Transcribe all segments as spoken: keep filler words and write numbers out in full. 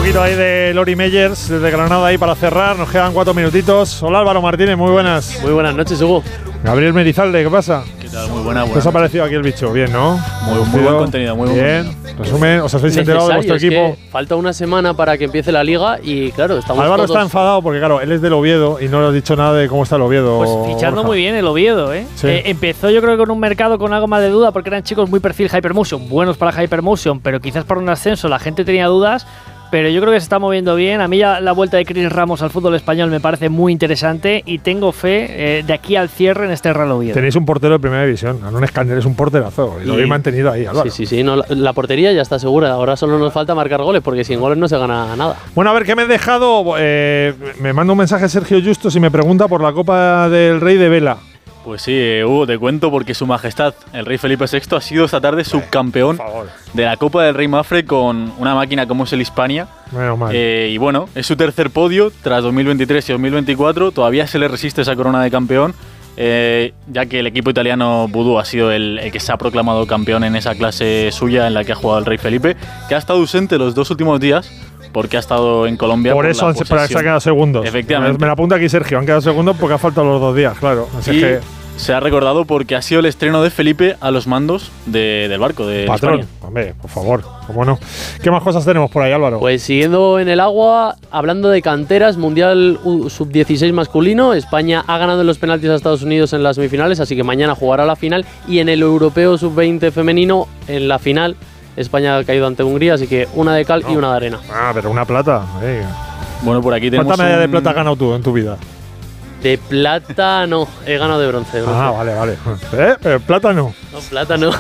poquito ahí de Lori Meyers desde Granada ahí para cerrar. Nos quedan cuatro minutitos. Hola Álvaro Martínez, muy buenas. Muy buenas noches, Hugo. Gabriel Merizalde, ¿qué pasa? ¿Qué tal? Muy buena, buena. ¿Qué os ha parecido aquí el bicho? Bien, ¿no? Muy, muy buen contenido, muy buen Bien. contenido. Resumen, ¿os habéis enterado de vuestro es equipo? Que falta una semana para que empiece la liga y claro, estamos Álvaro todos… está enfadado porque claro, él es del Oviedo y no le has dicho nada de cómo está el Oviedo. Pues fichando Borja. muy bien el Oviedo, ¿eh? Sí. Eh, Empezó yo creo con un mercado con algo más de duda porque eran chicos muy perfil Hypermotion, buenos para Hypermotion, pero quizás para un ascenso la gente tenía dudas. Pero yo creo que se está moviendo bien. A mí ya la vuelta de Chris Ramos al fútbol español me parece muy interesante y tengo fe eh, de aquí al cierre en este Real Oviedo. Tenéis un portero de primera división, Aaron Escándar es un porterazo y, y lo habéis mantenido ahí, Álvaro. Sí, sí, sí. No, la, la portería ya está segura. Ahora solo nos falta marcar goles porque sin goles no se gana nada. Bueno, a ver, ¿qué me he dejado? Eh, me manda un mensaje Sergio Justos y me pregunta por la Copa del Rey de Vela. Pues sí, eh, Hugo, te cuento porque Su Majestad, el Rey Felipe sexto, ha sido esta tarde subcampeón de la Copa del Rey Mafre con una máquina como es el Hispania. Menos mal. Eh, y bueno, es su tercer podio tras dos mil veintitrés y dos mil veinticuatro. Todavía se le resiste esa corona de campeón, eh, ya que el equipo italiano Vudú ha sido el, el que se ha proclamado campeón en esa clase suya en la que ha jugado el Rey Felipe, que ha estado ausente los dos últimos días porque ha estado en Colombia. Por, por eso la han, para se ha quedado segundos. Efectivamente. Me la apunta aquí Sergio, han quedado segundos porque ha faltado los dos días, claro. Así y es que se ha recordado porque ha sido el estreno de Felipe a los mandos de, del barco de patrón, España. Hombre, por favor, cómo no. ¿Qué más cosas tenemos por ahí, Álvaro? Pues siguiendo en el agua, hablando de canteras, Mundial sub dieciséis masculino, España ha ganado en los penaltis a Estados Unidos en las semifinales, así que mañana jugará la final, y en el Europeo sub veinte femenino, en la final, España ha caído ante Hungría, así que una de cal no. y una de arena. Ah, pero una plata. Eh. Bueno, por aquí tenemos. ¿Cuánta medalla un... de plata has ganado tú en tu vida? De plata no, he ganado de bronce. bronce. Ah, vale, vale. ¿Eh? Pero plata no. No, plata no.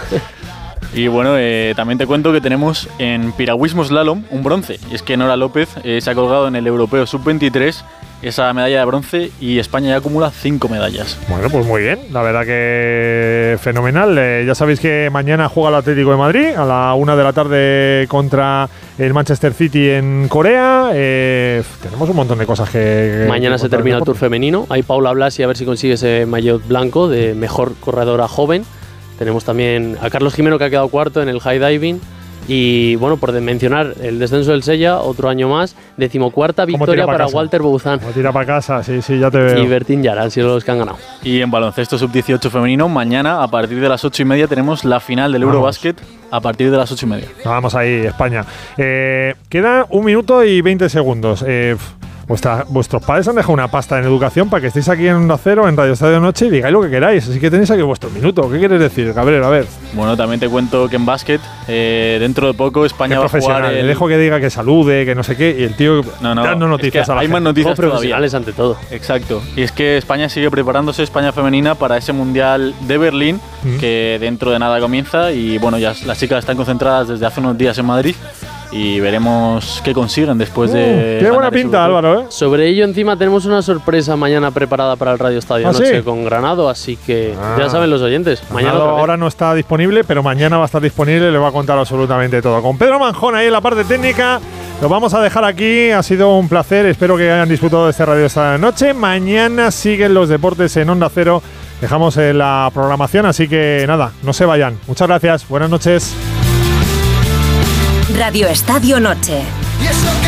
Y bueno, eh, también te cuento que tenemos en piragüismo slalom un bronce. Y es que Nora López eh, se ha colgado en el Europeo sub veintitrés esa medalla de bronce y España ya acumula cinco medallas. Bueno, pues muy bien. La verdad que fenomenal. Eh, ya sabéis que mañana juega el Atlético de Madrid a la una de la tarde contra el Manchester City en Corea. Eh, tenemos un montón de cosas que… Mañana que se termina el Tour femenino. Hay Paula Blasi a ver si consigue ese maillot blanco de mejor corredora joven. Tenemos también a Carlos Jimeno, que ha quedado cuarto en el high diving. Y bueno, por mencionar el descenso del Sella, otro año más, decimocuarta victoria para casa? Walter Bouzán. Como tira para casa, sí, sí, ya te veo. Y Bertín Yara han sido los que han ganado. Y en baloncesto sub dieciocho femenino, mañana a partir de las ocho y media tenemos la final del Vamos. Eurobasket a partir de las ocho y media. Vamos ahí, España. Eh, queda un minuto y veinte segundos. Eh, Vuestra, vuestros padres han dejado una pasta en educación para que estéis aquí en Onda Cero, en Radio Estadio Noche y digáis lo que queráis. Así que tenéis aquí vuestro minuto. ¿Qué quieres decir, Gabriel? A ver. Bueno, también te cuento que en básquet, eh, dentro de poco, España va a jugar. El... El... Le dejo que diga que salude, que no sé qué, y el tío no, no, dando noticias es que a la hay gente. más noticias Como profesionales ante todo. Exacto. Y es que España sigue preparándose, España femenina, para ese Mundial de Berlín, mm. que dentro de nada comienza. Y bueno, ya las chicas están concentradas desde hace unos días en Madrid. Y veremos qué consiguen después uh, de… Tiene buena pinta, Álvaro, ¿eh? Sobre ello, encima, tenemos una sorpresa mañana preparada para el Radio Estadio ¿Ah, Noche sí? con Granado, así que ah. ya saben los oyentes. Mañana ahora no está disponible, pero mañana va a estar disponible y le va a contar absolutamente todo. Con Pedro Manjón ahí en la parte técnica, lo vamos a dejar aquí. Ha sido un placer, espero que hayan disfrutado de este Radio esta noche. Mañana siguen los deportes en Onda Cero. Dejamos eh, la programación, así que nada, no se vayan. Muchas gracias, buenas noches. Radio Estadio Noche.